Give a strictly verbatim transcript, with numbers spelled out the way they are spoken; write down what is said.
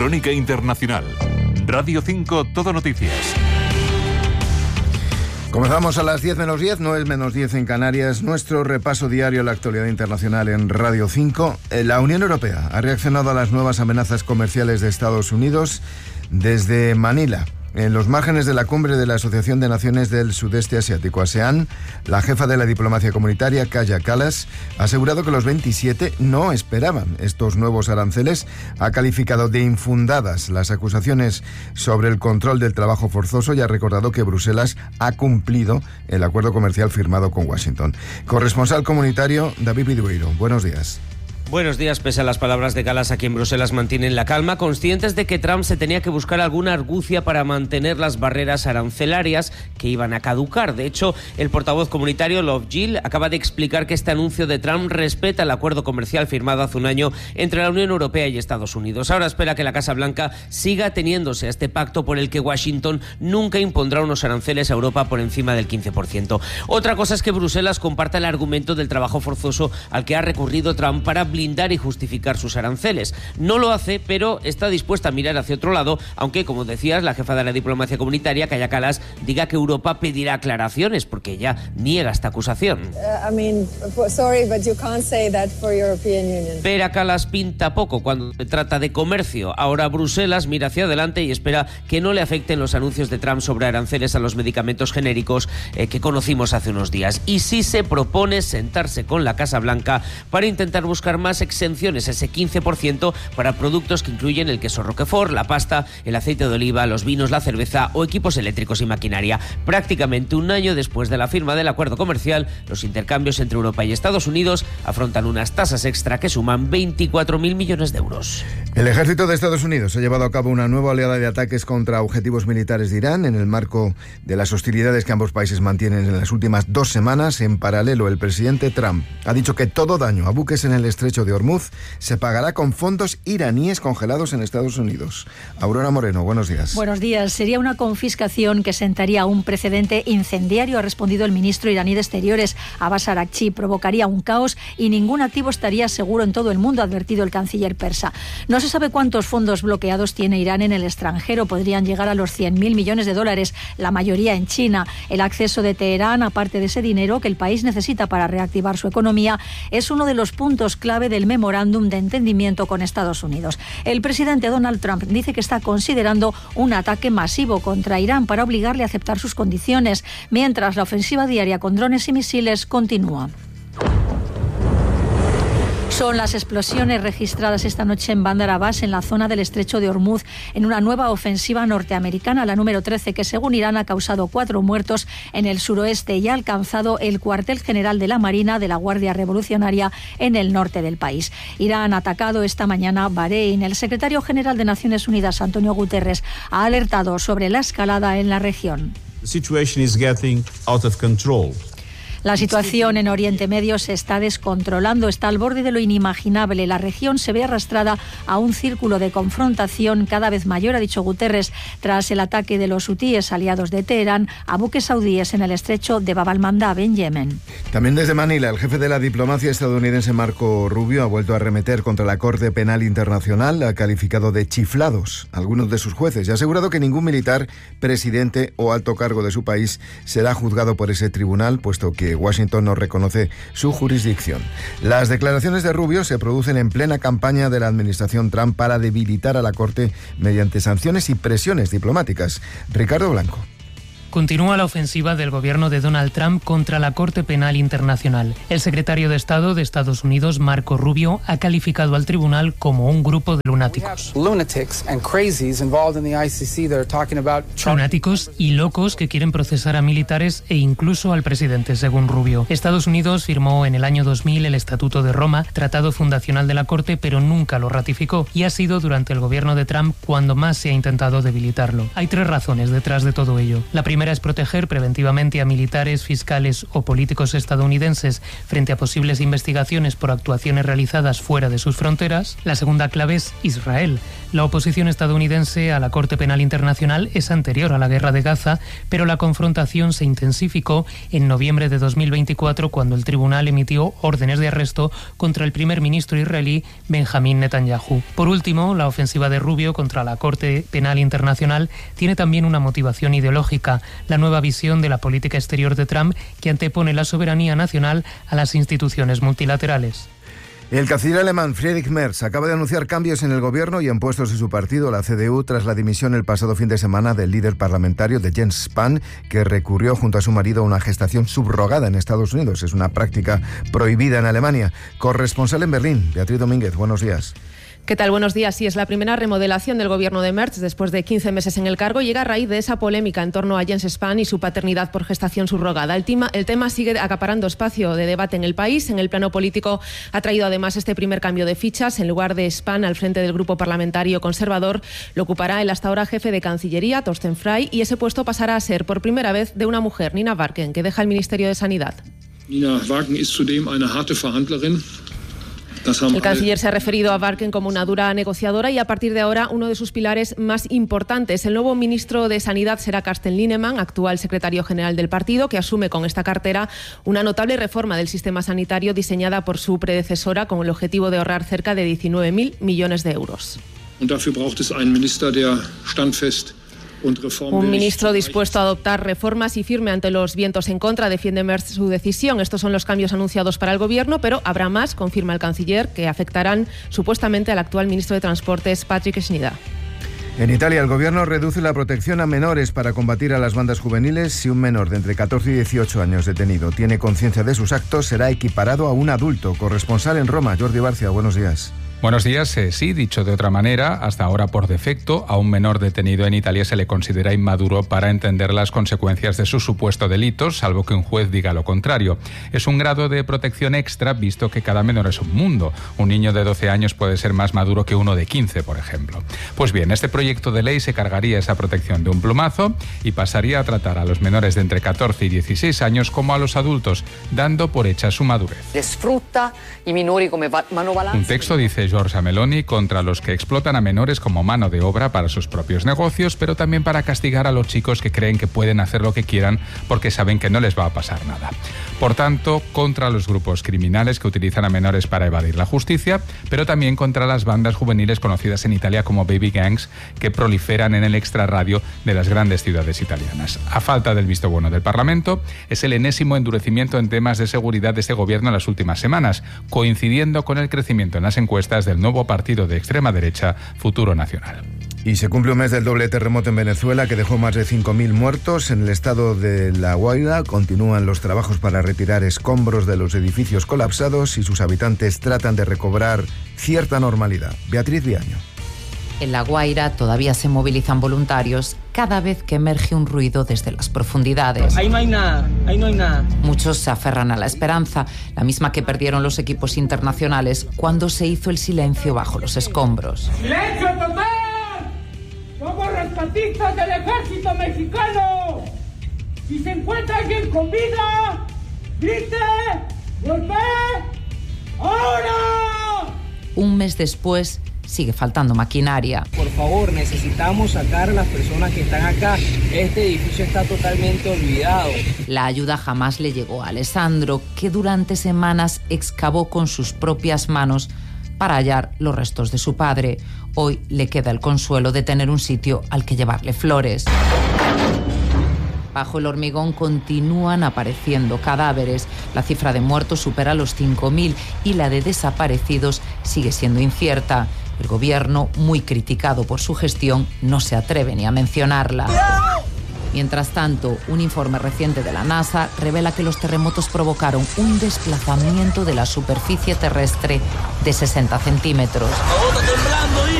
Crónica Internacional. Radio cinco, Todo Noticias. Comenzamos a las diez menos diez, no es menos diez en Canarias, nuestro repaso diario a la actualidad internacional en Radio cinco. La Unión Europea ha reaccionado a las nuevas amenazas comerciales de Estados Unidos desde Manila. En los márgenes de la cumbre de la Asociación de Naciones del Sudeste Asiático, ASEAN, la jefa de la diplomacia comunitaria, Kaja Kallas, ha asegurado que los veintisiete no esperaban estos nuevos aranceles. Ha calificado de infundadas las acusaciones sobre el control del trabajo forzoso y ha recordado que Bruselas ha cumplido el acuerdo comercial firmado con Washington. Corresponsal comunitario, David Vidueiro, buenos días. Buenos días. Pese a las palabras de Kallas, aquí en Bruselas mantienen la calma, conscientes de que Trump se tenía que buscar alguna argucia para mantener las barreras arancelarias que iban a caducar. De hecho, el portavoz comunitario, Love Gill, acaba de explicar que este anuncio de Trump respeta el acuerdo comercial firmado hace un año entre la Unión Europea y Estados Unidos. Ahora espera que la Casa Blanca siga ateniéndose a este pacto por el que Washington nunca impondrá unos aranceles a Europa por encima del quince por ciento. Otra cosa es que Bruselas comparta el argumento del trabajo forzoso al que ha recurrido Trump para blindar y justificar sus aranceles. No lo hace, pero está dispuesta a mirar hacia otro lado, aunque, como decías, la jefa de la diplomacia comunitaria, Kaja Kallas, diga que Europa pedirá aclaraciones, porque ella niega esta acusación. Uh, I mean, sorry, but you can't say that for European Union. Pero Kallas pinta poco cuando se trata de comercio. Ahora Bruselas mira hacia adelante y espera que no le afecten los anuncios de Trump sobre aranceles a los medicamentos genéricos eh, que conocimos hace unos días. Y sí se propone sentarse con la Casa Blanca para intentar buscar más exenciones, ese quince por ciento, para productos que incluyen el queso Roquefort, la pasta, el aceite de oliva, los vinos, la cerveza o equipos eléctricos y maquinaria. Prácticamente un año después de la firma del acuerdo comercial, los intercambios entre Europa y Estados Unidos afrontan unas tasas extra que suman veinticuatro mil millones de euros. El ejército de Estados Unidos ha llevado a cabo una nueva oleada de ataques contra objetivos militares de Irán en el marco de las hostilidades que ambos países mantienen en las últimas dos semanas. En paralelo, el presidente Trump ha dicho que todo daño a buques en el estrecho de Hormuz se pagará con fondos iraníes congelados en Estados Unidos. Aurora Moreno, buenos días. Buenos días. Sería una confiscación que sentaría un precedente incendiario, ha respondido el ministro iraní de Exteriores, Abbas Araghchi. Provocaría un caos y ningún activo estaría seguro en todo el mundo, ha advertido el canciller persa. No se sabe cuántos fondos bloqueados tiene Irán en el extranjero. Podrían llegar a los cien mil millones de dólares, la mayoría en China. El acceso de Teherán, aparte de ese dinero que el país necesita para reactivar su economía, es uno de los puntos clave del memorándum de entendimiento con Estados Unidos. El presidente Donald Trump dice que está considerando un ataque masivo contra Irán para obligarle a aceptar sus condiciones, mientras la ofensiva diaria con drones y misiles continúa. Son las explosiones registradas esta noche en Bandar Abbas, en la zona del estrecho de Hormuz, en una nueva ofensiva norteamericana, la número trece, que según Irán ha causado cuatro muertos en el suroeste y ha alcanzado el cuartel general de la Marina de la Guardia Revolucionaria en el norte del país. Irán ha atacado esta mañana Bahrein. El secretario general de Naciones Unidas, Antonio Guterres, ha alertado sobre la escalada en la región. The situation is getting out of control. La situación en Oriente Medio se está descontrolando, está al borde de lo inimaginable. La región se ve arrastrada a un círculo de confrontación cada vez mayor, ha dicho Guterres, tras el ataque de los hutíes aliados de Teherán a buques saudíes en el estrecho de Bab al-Mandab, en Yemen. También desde Manila, el jefe de la diplomacia estadounidense, Marco Rubio, ha vuelto a arremeter contra la Corte Penal Internacional. Ha calificado de chiflados a algunos de sus jueces y ha asegurado que ningún militar, presidente o alto cargo de su país será juzgado por ese tribunal, puesto que Washington no reconoce su jurisdicción. Las declaraciones de Rubio se producen en plena campaña de la administración Trump para debilitar a la Corte mediante sanciones y presiones diplomáticas. Ricardo Blanco. Continúa la ofensiva del gobierno de Donald Trump contra la Corte Penal Internacional. El secretario de Estado de Estados Unidos, Marco Rubio, ha calificado al tribunal como un grupo de lunáticos. Lunáticos y locos que quieren procesar a militares e incluso al presidente, según Rubio. Estados Unidos firmó en el año dos mil el Estatuto de Roma, tratado fundacional de la Corte, pero nunca lo ratificó, y ha sido durante el gobierno de Trump cuando más se ha intentado debilitarlo. Hay tres razones detrás de todo ello. La primera es proteger preventivamente a militares, fiscales o políticos estadounidenses frente a posibles investigaciones por actuaciones realizadas fuera de sus fronteras. La segunda clave es Israel. La oposición estadounidense a la Corte Penal Internacional es anterior a la guerra de Gaza, pero la confrontación se intensificó en noviembre de dos mil veinticuatro cuando el tribunal emitió órdenes de arresto contra el primer ministro israelí Benjamín Netanyahu. Por último, la ofensiva de Rubio contra la Corte Penal Internacional tiene también una motivación ideológica, la nueva visión de la política exterior de Trump que antepone la soberanía nacional a las instituciones multilaterales. El canciller alemán Friedrich Merz acaba de anunciar cambios en el gobierno y en puestos de su partido, la C D U, tras la dimisión el pasado fin de semana del líder parlamentario de Jens Spahn, que recurrió junto a su marido a una gestación subrogada en Estados Unidos. Es una práctica prohibida en Alemania. Corresponsal en Berlín, Beatriz Domínguez, buenos días. ¿Qué tal? Buenos días. Sí, es la primera remodelación del gobierno de Merz después de quince meses en el cargo. Llega a raíz de esa polémica en torno a Jens Spahn y su paternidad por gestación subrogada. El tema, el tema sigue acaparando espacio de debate en el país. En el plano político ha traído además este primer cambio de fichas. En lugar de Spahn al frente del grupo parlamentario conservador, lo ocupará el hasta ahora jefe de Cancillería, Thorsten Frey, y ese puesto pasará a ser por primera vez de una mujer, Nina Warken, que deja el Ministerio de Sanidad. Nina Warken ist zudem eine harte Verhandlerin. El canciller se ha referido a Warken como una dura negociadora y a partir de ahora uno de sus pilares más importantes. El nuevo ministro de Sanidad será Carsten Linnemann, actual secretario general del partido, que asume con esta cartera una notable reforma del sistema sanitario diseñada por su predecesora con el objetivo de ahorrar cerca de diecinueve mil millones de euros. Und dafür braucht es einen Minister, der standfest Un ministro dispuesto a adoptar reformas y firme ante los vientos en contra. Defiende Merz su decisión. Estos son los cambios anunciados para el gobierno, pero habrá más, confirma el canciller, que afectarán supuestamente al actual ministro de Transportes, Patrick Schnyder. En Italia, el gobierno reduce la protección a menores para combatir a las bandas juveniles. Si un menor de entre catorce y dieciocho años detenido tiene conciencia de sus actos, será equiparado a un adulto. Corresponsal en Roma, Jordi Barcia, buenos días. Buenos días. Eh, sí, dicho de otra manera, hasta ahora por defecto, a un menor detenido en Italia se le considera inmaduro para entender las consecuencias de su supuesto delito, salvo que un juez diga lo contrario. Es un grado de protección extra, visto que cada menor es un mundo. Un niño de doce años puede ser más maduro que uno de quince, por ejemplo. Pues bien, este proyecto de ley se cargaría esa protección de un plumazo y pasaría a tratar a los menores de entre catorce y dieciséis años como a los adultos, dando por hecha su madurez. Desfruta y minori come manovalanza. Un texto, dice Giorgia Meloni, contra los que explotan a menores como mano de obra para sus propios negocios, pero también para castigar a los chicos que creen que pueden hacer lo que quieran porque saben que no les va a pasar nada. Por tanto, contra los grupos criminales que utilizan a menores para evadir la justicia, pero también contra las bandas juveniles conocidas en Italia como baby gangs, que proliferan en el extrarradio de las grandes ciudades italianas. A falta del visto bueno del Parlamento, es el enésimo endurecimiento en temas de seguridad de este gobierno en las últimas semanas, coincidiendo con el crecimiento en las encuestas del nuevo partido de extrema derecha, Futuro Nacional. Y se cumple un mes del doble terremoto en Venezuela que dejó más de cinco mil muertos. En el estado de La Guaira continúan los trabajos para retirar escombros de los edificios colapsados y sus habitantes tratan de recobrar cierta normalidad. Beatriz Viaño. En La Guaira todavía se movilizan voluntarios cada vez que emerge un ruido desde las profundidades. Ahí no hay nada, ahí no hay nada. Muchos se aferran a la esperanza, la misma que perdieron los equipos internacionales cuando se hizo el silencio bajo los escombros. ¡Silencio total! ¡Somos rescatistas del ejército mexicano! Si se encuentra alguien con vida, grite, golpee, ¡ahora! Un mes después, sigue faltando maquinaria. Por favor, necesitamos sacar a las personas que están acá. Este edificio está totalmente olvidado. La ayuda jamás le llegó a Alessandro, que durante semanas excavó con sus propias manos para hallar los restos de su padre. Hoy le queda el consuelo de tener un sitio al que llevarle flores. Bajo el hormigón continúan apareciendo cadáveres. La cifra de muertos supera los cinco mil y la de desaparecidos sigue siendo incierta. El gobierno, muy criticado por su gestión, no se atreve ni a mencionarla. Mientras tanto, un informe reciente de la NASA revela que los terremotos provocaron un desplazamiento de la superficie terrestre de sesenta centímetros.